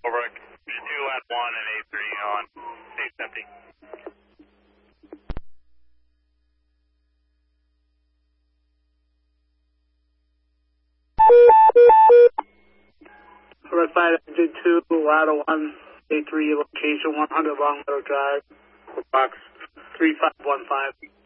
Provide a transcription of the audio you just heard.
Over. 2 at 1 and A3 on. Stage empty. Red 5, Engine 2, Ladder 1, A3, location 100 Long Meadow Drive, box 3515.